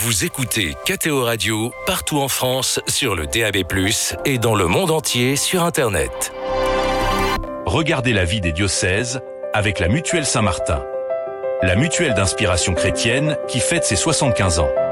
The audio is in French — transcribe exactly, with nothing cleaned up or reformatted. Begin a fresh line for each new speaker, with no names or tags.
Vous écoutez K T O Radio partout en France sur le D A B plus, et dans le monde entier sur Internet.
Regardez la vie des diocèses avec la Mutuelle Saint-Martin. La mutuelle d'inspiration chrétienne qui fête ses soixante-quinze ans.